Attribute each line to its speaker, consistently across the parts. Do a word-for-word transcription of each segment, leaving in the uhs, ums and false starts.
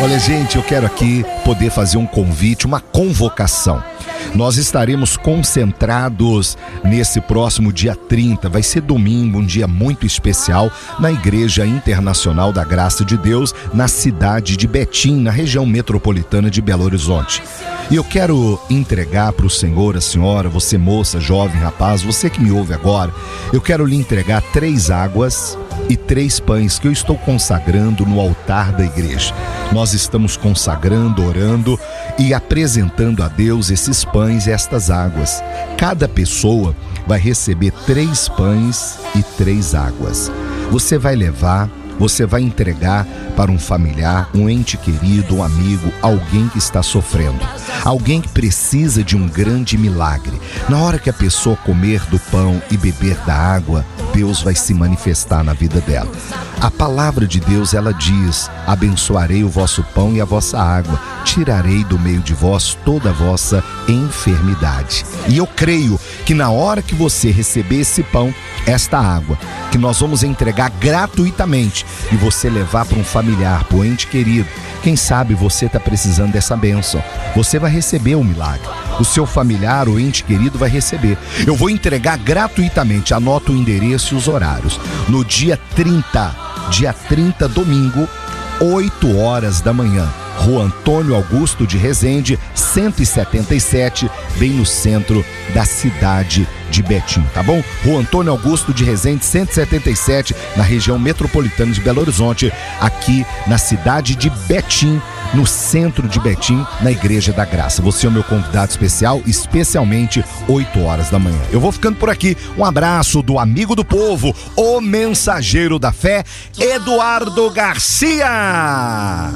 Speaker 1: Olha, gente, eu quero aqui poder fazer um convite, uma convocação. Nós estaremos concentrados nesse próximo dia trinta, vai ser domingo, um dia muito especial, na Igreja Internacional da Graça de Deus, na cidade de Betim, na região metropolitana de Belo Horizonte. E eu quero entregar para o senhor, a senhora, você moça, jovem, rapaz, você que me ouve agora, eu quero lhe entregar três águas e três pães que eu estou consagrando no altar da igreja. Nós estamos consagrando, orando e apresentando a Deus esses pães e estas águas. Cada pessoa vai receber três pães e três águas. Você vai levar, você vai entregar para um familiar, um ente querido, um amigo, alguém que está sofrendo, alguém que precisa de um grande milagre. Na hora que a pessoa comer do pão e beber da água, Deus vai se manifestar na vida dela. A palavra de Deus, ela diz: abençoarei o vosso pão e a vossa água, tirarei do meio de vós toda a vossa enfermidade. E eu creio que na hora que você receber esse pão, esta água, que nós vamos entregar gratuitamente, e você levar para um familiar, para um ente querido, quem sabe você está precisando dessa bênção, você vai receber um milagre. O seu familiar ou ente querido vai receber. Eu vou entregar gratuitamente, anota o endereço e os horários. No dia trinta, dia trinta, domingo, oito horas da manhã, Rua Antônio Augusto de Rezende, cento e setenta e sete, bem no centro da cidade de Betim, tá bom? Rua Antônio Augusto de Rezende, cento e setenta e sete, na região metropolitana de Belo Horizonte, aqui na cidade de Betim, no centro de Betim, na Igreja da Graça. Você é o meu convidado especial, especialmente oito horas da manhã. Eu vou ficando por aqui. Um abraço do amigo do povo, o mensageiro da fé, Eduardo Garcia.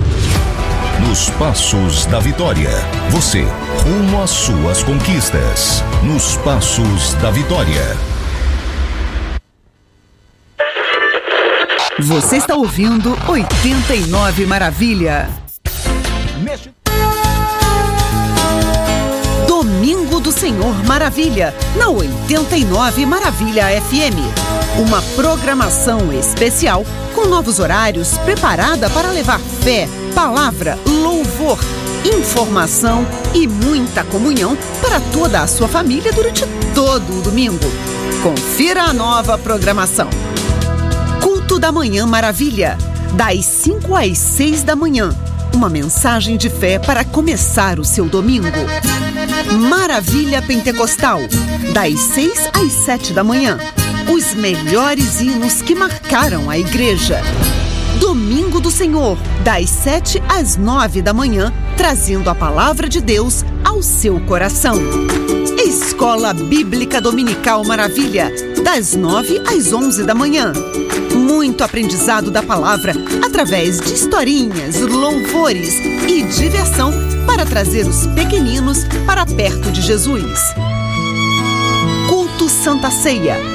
Speaker 2: Nos Passos da Vitória. Você, rumo às suas conquistas. Nos Passos da Vitória.
Speaker 3: Você está ouvindo oitenta e nove Maravilha. Domingo do Senhor Maravilha, na oitenta e nove Maravilha F M. Uma programação especial com novos horários preparada para levar fé, palavra, louvor, informação e muita comunhão para toda a sua família durante todo o domingo. Confira a nova programação. Culto da Manhã Maravilha, das cinco às seis da manhã. Uma mensagem de fé para começar o seu domingo. Maravilha Pentecostal, das seis às sete da manhã. Os melhores hinos que marcaram a igreja. Domingo do Senhor, das sete às nove da manhã, trazendo a palavra de Deus ao seu coração. Escola Bíblica Dominical Maravilha, das nove às onze da manhã. Muito aprendizado da palavra através de historinhas, louvores e diversão para trazer os pequeninos para perto de Jesus. Culto Santa Ceia,